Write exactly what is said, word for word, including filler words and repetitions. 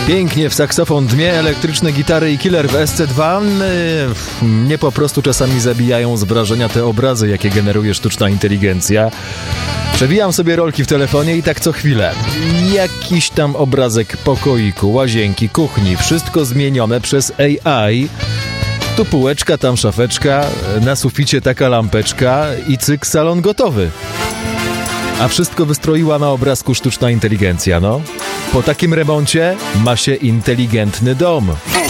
Pięknie w saksofon dmie, elektryczne gitary i killer w S C dwa. Mnie po prostu czasami zabijają z wrażenia te obrazy, jakie generuje sztuczna inteligencja. Przewijam sobie rolki w telefonie i tak co chwilę. Jakiś tam obrazek pokoiku, łazienki, kuchni, wszystko zmienione przez A I. Tu półeczka, tam szafeczka, na suficie taka lampeczka i cyk, salon gotowy. A wszystko wystroiła na obrazku sztuczna inteligencja, no. Po takim remoncie ma się inteligentny dom.